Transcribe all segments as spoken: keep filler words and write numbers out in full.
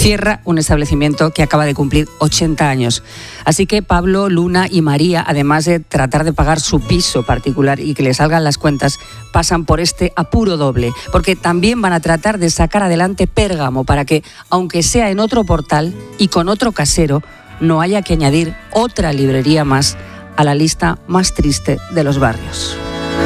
Cierra un establecimiento que acaba de cumplir ochenta años. Así que Pablo, Luna y María, además de tratar de pagar su piso particular y que les salgan las cuentas, pasan por este apuro doble, porque también van a tratar de sacar adelante Pérgamo para que, aunque sea en otro portal y con otro casero, no haya que añadir otra librería más a la lista más triste de los barrios.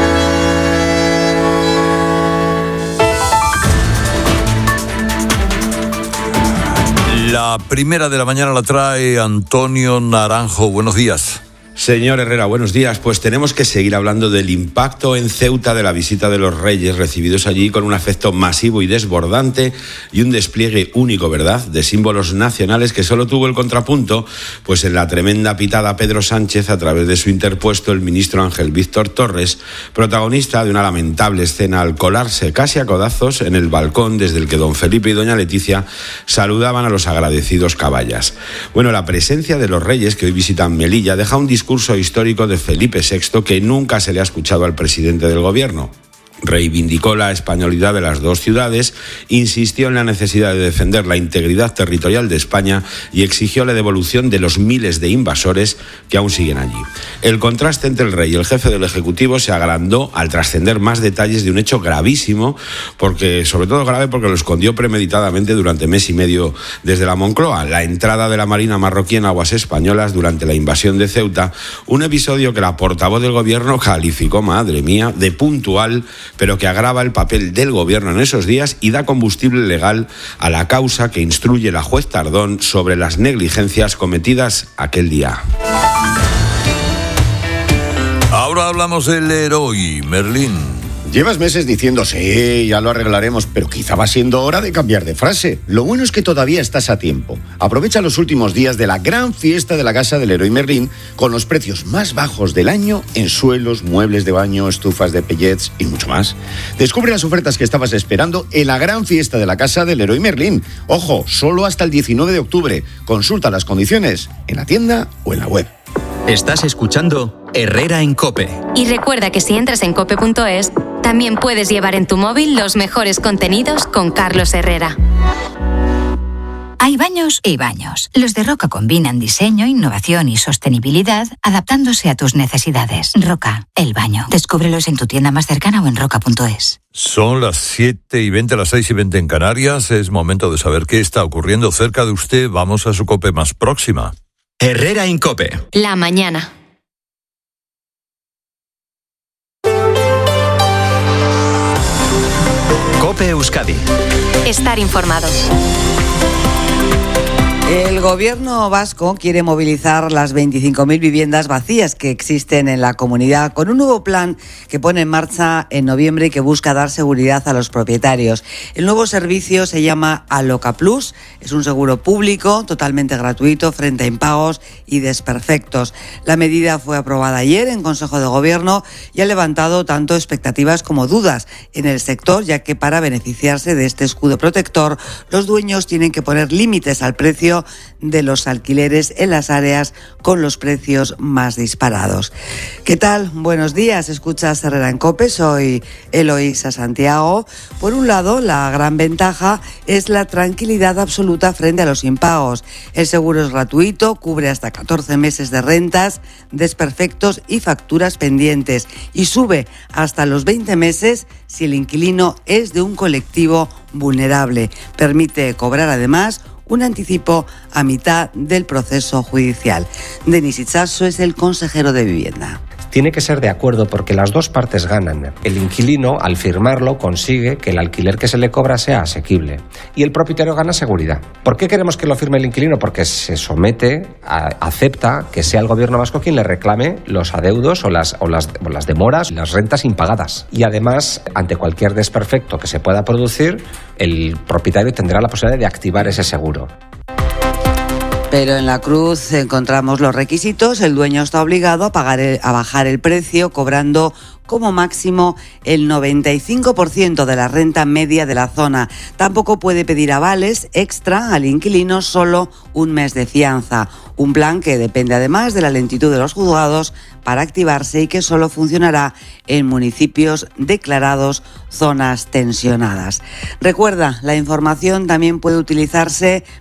La primera de la mañana la trae Antonio Naranjo. Buenos días. Señor Herrera, buenos días. Pues tenemos que seguir hablando del impacto en Ceuta de la visita de los Reyes recibidos allí con un afecto masivo y desbordante y un despliegue único, ¿verdad?, de símbolos nacionales que solo tuvo el contrapunto pues en la tremenda pitada Pedro Sánchez a través de su interpuesto el ministro Ángel Víctor Torres, protagonista de una lamentable escena al colarse casi a codazos en el balcón desde el que don Felipe y doña Leticia saludaban a los agradecidos caballas. Bueno, la presencia de los Reyes que hoy visitan Melilla deja un discurso discurso histórico de Felipe sexto que nunca se le ha escuchado al presidente del gobierno. Reivindicó la españolidad de las dos ciudades, insistió en la necesidad de defender la integridad territorial de España y exigió la devolución de los miles de invasores que aún siguen allí. El contraste entre el rey y el jefe del Ejecutivo se agrandó al trascender más detalles de un hecho gravísimo, porque sobre todo grave porque lo escondió premeditadamente durante mes y medio desde la Moncloa, la entrada de la Marina marroquí en aguas españolas durante la invasión de Ceuta, un episodio que la portavoz del gobierno calificó, madre mía, de puntual, pero que agrava el papel del gobierno en esos días y da combustible legal a la causa que instruye la juez Tardón sobre las negligencias cometidas aquel día. Ahora hablamos del héroe, Merlín. Llevas meses diciendo, sí, ya lo arreglaremos, pero quizá va siendo hora de cambiar de frase. Lo bueno es que todavía estás a tiempo. Aprovecha los últimos días de la gran fiesta de la Casa del Leroy Merlin con los precios más bajos del año en suelos, muebles de baño, estufas de pellets y mucho más. Descubre las ofertas que estabas esperando en la gran fiesta de la Casa del Leroy Merlin. Ojo, solo hasta el diecinueve de octubre. Consulta las condiciones en la tienda o en la web. Estás escuchando Herrera en COPE. Y recuerda que si entras en cope punto es, también puedes llevar en tu móvil los mejores contenidos con Carlos Herrera. Hay baños y baños. Los de Roca combinan diseño, innovación y sostenibilidad, adaptándose a tus necesidades. Roca, el baño. Descúbrelos en tu tienda más cercana o en roca punto es. Son las siete y veinte, las seis y veinte en Canarias. Es momento de saber qué está ocurriendo cerca de usted. Vamos a su COPE más próxima. Herrera en COPE. La mañana. COPE Euskadi. Estar informado. El gobierno vasco quiere movilizar las veinticinco mil viviendas vacías que existen en la comunidad con un nuevo plan que pone en marcha en noviembre y que busca dar seguridad a los propietarios. El nuevo servicio se llama Aloca Plus, es un seguro público totalmente gratuito frente a impagos y desperfectos. La medida fue aprobada ayer en Consejo de Gobierno y ha levantado tanto expectativas como dudas en el sector, ya que para beneficiarse de este escudo protector, los dueños tienen que poner límites al precio de los alquileres en las áreas con los precios más disparados. ¿Qué tal? Buenos días, escuchas Herrera en COPE, soy Eloísa Santiago. Por un lado, la gran ventaja es la tranquilidad absoluta frente a los impagos. El seguro es gratuito, cubre hasta catorce meses de rentas, desperfectos y facturas pendientes y sube hasta los veinte meses si el inquilino es de un colectivo vulnerable. Permite cobrar además un anticipo a mitad del proceso judicial. Denis Itxaso es el consejero de Vivienda. Tiene que ser de acuerdo porque las dos partes ganan. El inquilino, al firmarlo, consigue que el alquiler que se le cobra sea asequible. Y el propietario gana seguridad. ¿Por qué queremos que lo firme el inquilino? Porque se somete, a, acepta que sea el gobierno vasco quien le reclame los adeudos o las, o las, o las demoras, las rentas impagadas. Y además, ante cualquier desperfecto que se pueda producir, el propietario tendrá la posibilidad de activar ese seguro. Pero en la cruz encontramos los requisitos. El dueño está obligado a, pagar el, a bajar el precio, cobrando como máximo el noventa y cinco por ciento de la renta media de la zona. Tampoco puede pedir avales extra al inquilino, solo un mes de fianza. Un plan que depende además de la lentitud de los juzgados para activarse y que solo funcionará en municipios declarados zonas tensionadas. Recuerda, la información también puede utilizarse